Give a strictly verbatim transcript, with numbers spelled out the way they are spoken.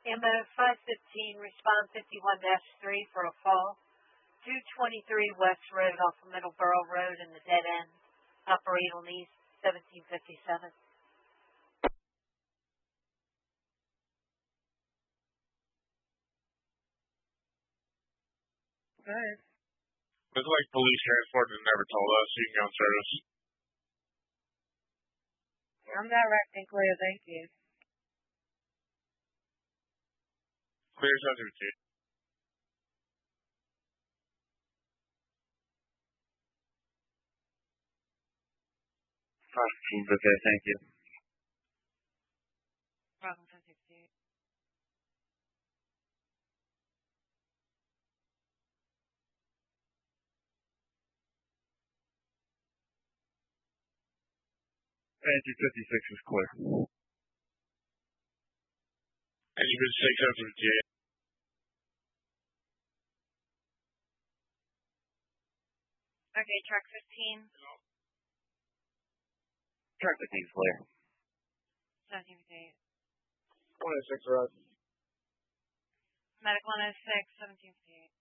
M O five fifteen, respond fifty-one dash three for a fall. two twenty-three West Road off of Middleborough Road in the dead end. Operate on East seventeen fifty-seven. Alright. Looks like police transport and never told us. You can go on service. I'm direct and clear, thank you. Clear seven two. five fifteen, okay, thank you. Problem fifty-two. Engine fifty-six is clear. Engine fifty-six, seven two. Okay, truck fifteen. Truck fifteen is clear. seventeen fifty-eight. one oh six road. Medic one oh six, seventeen fifty-eight.